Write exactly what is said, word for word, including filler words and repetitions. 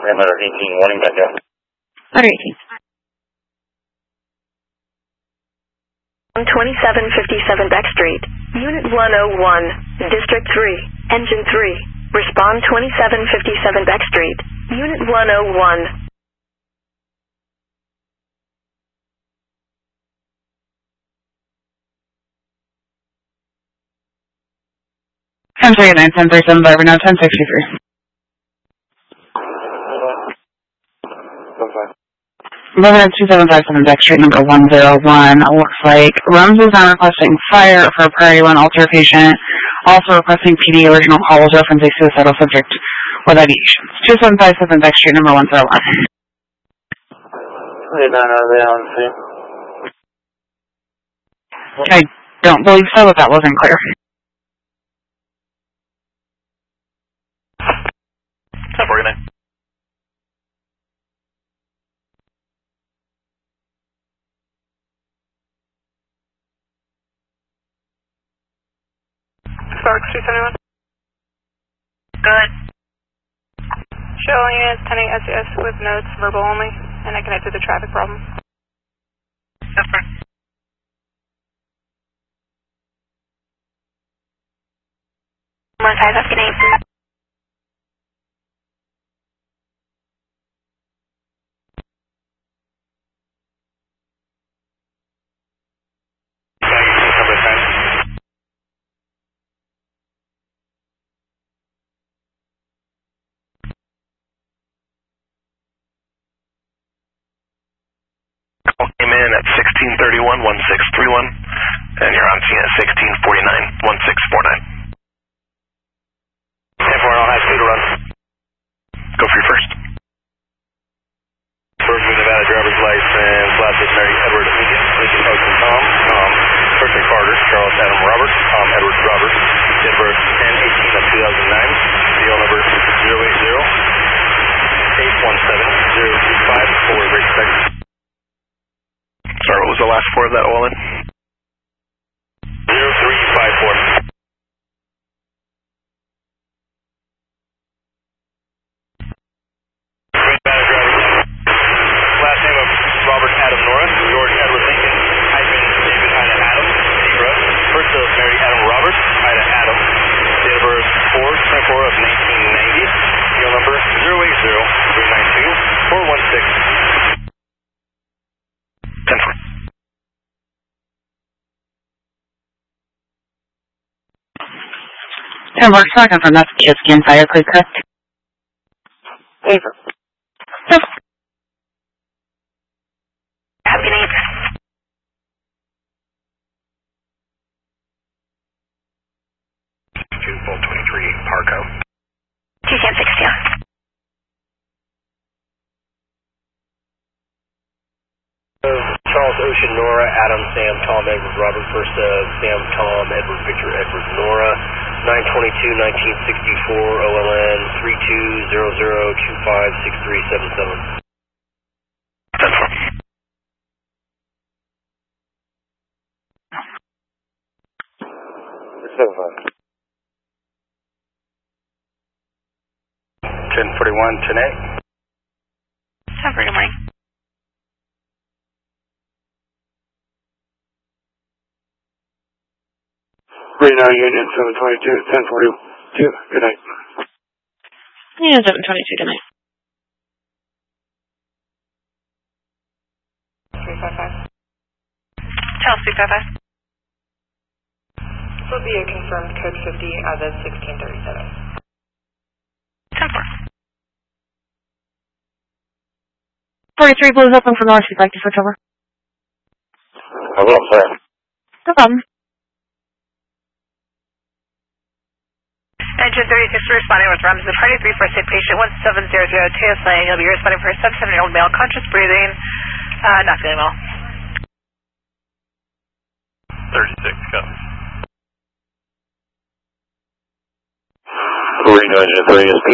Remember eighteen, warning back up. one eighteen. twenty-seven fifty-seven Beck Street, Unit one oh one, District three, Engine three. Respond twenty-seven fifty-seven Beck Street, Unit one oh one. ten thirty-nine, ten thirty-seven, Barber, now ten sixty-three. Moving at two seven five seven Beck Street, number one oh one. Looks like Rums is now requesting fire for a priority one alter patient. Also requesting P D original call was referencing suicidal subject with ideations. two seven five seven Beck Street, number one oh one. I don't believe so, but that wasn't clear. ten forty-nine. Sparks two seventy-one. Good. Showing units attending S E S with notes, verbal only, and I connected the traffic problem. Super. one five, up to eight. Call came in at sixteen thirty-one, one six three one, and you're on scene at sixteen forty-nine, one six four nine. ten four, I'll have speed to run. Go for your first. Berkeley, Nevada driver's license, last is Mary Edward Megan, Richard Oakland Tom, Tom, Perfect Carter, Charles Adam Robert, Tom Edward Robert, date of birth ten eighteen of two thousand nine, serial number zero eight zero, eight one seven, zero two five, for respect. Sorry, what was the last four of that, Olin? zero three five four. Last name of Robert Adam Norris, George Edward Lincoln, hyphen David Ida Adam, Zebra, first of Mary Adam Roberts, Ida Adam, date of birth four twenty-four of nineteen ninety, serial number zero eight zero, three nine two, four one six. ten four. ten four, so I confirm that's Kiski and Fire Creek, correct? Paper. Yep. Happy night. two full twenty-three, Parco. two ten sixty. Charles Ocean, Nora, Adam, Sam, Tom, Edward, Robert, first of Sam, Tom, Edward, Victor, Edward, Nora, nine twenty-two, nineteen sixty-four, O L N, three two zero zero two five six three seven seven. ten four. seven five. ten forty-one, ten eight. Have a good morning. Reno Union seven twenty-two, ten forty-two. Good night. Yeah, seven twenty-two tonight. three five five. Charles three five five. This will be a confirmed code fifty as of sixteen thirty-seven. ten four. forty-three Blues open for North. You'd like to switch over? I will, sir. No problem. Engine thirty-six responding with Rums, the party three for sick patient one seven zero zero T S A. He'll be responding for a seven-year-old male, conscious breathing, uh, not feeling well. thirty-six, go. Reno Engine three S P